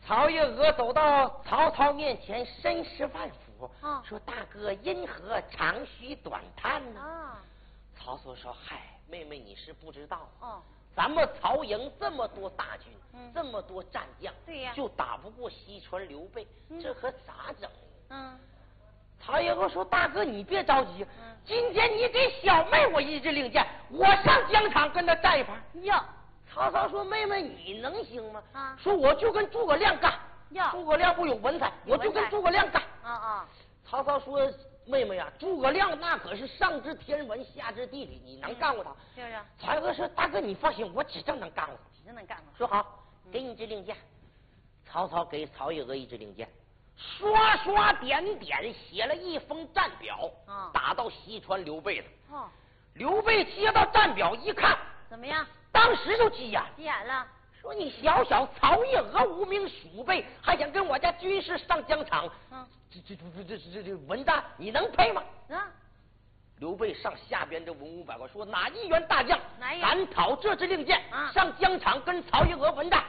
曹月娥走到曹操面前，深施万福，说：“大哥因何长吁短叹呢？”曹操说：“嗨，妹妹你是不知道，咱们曹营这么多大军，这么多战将， 对呀， 就打不过西川刘备，这可咋整呢？”曹爷哥说：“大哥，你别着急，今天你给小妹我一支令箭，我上疆场跟他战一盘。” 呀， 曹操说：“妹妹，你能行吗？”说：“我就跟诸葛亮干。”诸葛亮不有文采，我就跟诸葛亮干。曹操说：“妹妹呀，诸葛亮那可是上知天文，下知地理，你能干过他？” 是不是？ 曹爷哥说：“大哥，你放心，我指定能干过他。” 指定能干过。 说好，给你一支令箭。曹操给曹爷娥一支令箭。刷刷点点写了一封战表，打到西川刘备的。刘备接到战表一看， 怎么样？ 当时就急眼， 急眼了， 说：“你小小曹夜娥无名鼠辈，还想跟我家军师上疆场？这文战，你能配吗？”刘备上下边这文武百官说：“哪一员大将敢讨这支令箭，上疆场跟曹夜娥文战？”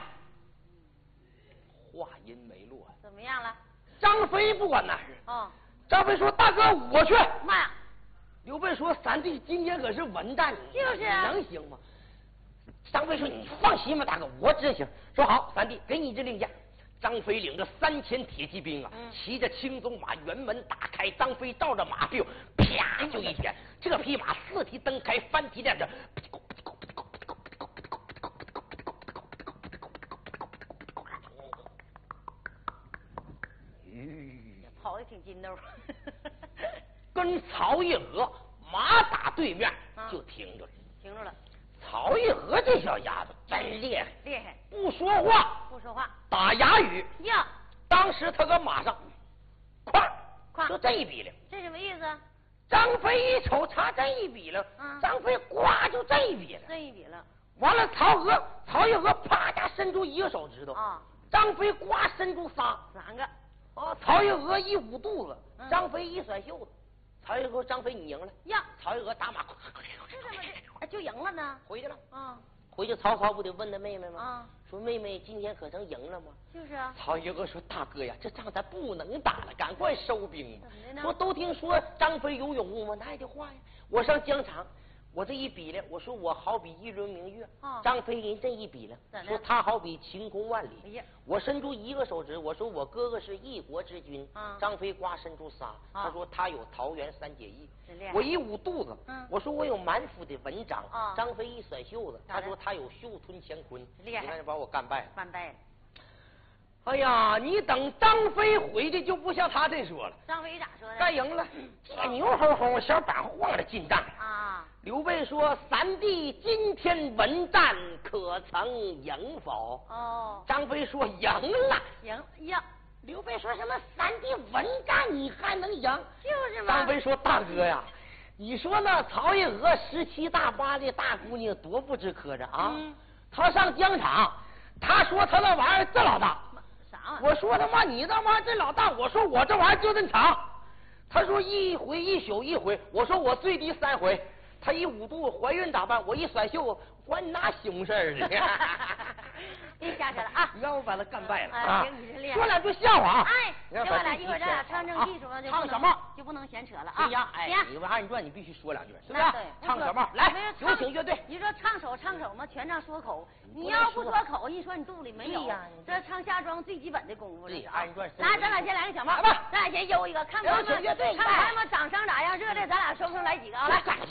话音没落， 怎么样了？ 张飞不管那事。张飞说：“大哥，我去。” 妈呀！ 刘备说：“三弟，今天可是文战， 就是你能行吗？”张飞说：“你放心吧，大哥，我真行。”说好，三弟，给你一支令箭。张飞领着3000铁骑兵骑着青鬃马，辕门打开，张飞照着马屁股，啪就一天，这匹马4蹄蹬开，翻蹄亮着。 跑的挺筋斗， 跟曹夜娥马打对面就停住了。 停住了。 曹夜娥这小丫头真厉害， 厉害， 不说话， 不说话， 打哑语呀。 当时他搁马上，咵就这一比了。 这什么意思？ 张飞一瞅，查这一比了，张飞呱就这一比了， 这一比了。 完了，曹夜娥啪家伸出一个手指头，张飞呱伸出3 个。 曹夜娥一捂肚子，张飞一甩袖子。曹夜娥说：“张飞，你赢了呀！” 曹夜娥打马， 这怎么就赢了呢？ 回去了。回去曹操不得问他妹妹吗？说：“妹妹，今天可曾赢了吗？” 就是啊。 曹夜娥说：“大哥呀，这仗咱不能打了，赶快收兵吧。” 怎么的呢？ 说都听说张飞有勇无吗？哪有这话呀？我上疆场。我这一比了，我说我好比一轮明月。张飞人这一比了，说他好比晴空万里。我伸出一个手指，我说我哥哥是一国之君。张飞呱伸出仨，他说他有桃园3结义。我一捂肚子，我说我有满腹的文章。张飞一甩袖子，他说他有绣吞乾坤。 厉害， 你看把我干败了。 干败了。 哎呀，你等张飞回去就不像他这说了。 张飞咋说的？ 干赢了，这牛吼吼小板晃着进帐。刘备说：“三弟，今天文战可曾赢否？”张飞说：“赢了。” 赢呀！ 刘备说什么？三弟文战你还能赢？ 就是嘛。 张飞说：“大哥呀，你说那曹夜娥17大8的大姑娘多不知磕碜啊！她上疆场，她说她那玩意儿这老大。我说他妈你那玩意儿真老大，我说我这玩意儿就这长。他说1回1宿1回，我说我最低3回。他一捂肚怀孕咋办？我一甩袖子，管你拿熊事儿呢。 别瞎扯了啊！ 你让我把他干败了啊！行，你真厉害。 说2句笑话啊！ 哎，这我俩一会儿咱俩唱正戏时候唱小帽就不能闲扯了啊！ 对呀，哎，你们2人转你必须说2句，是不是？唱小帽来，有请乐队。 你说唱手嘛，全唱说口。你要不说口，一说你肚里没有。这唱下庄最基本的功夫了。 2人转。 来，咱俩先来个小帽，来吧，咱俩先悠一个，看看乐队，看看他们掌声咋样，热烈，咱俩说不出来几个啊？来。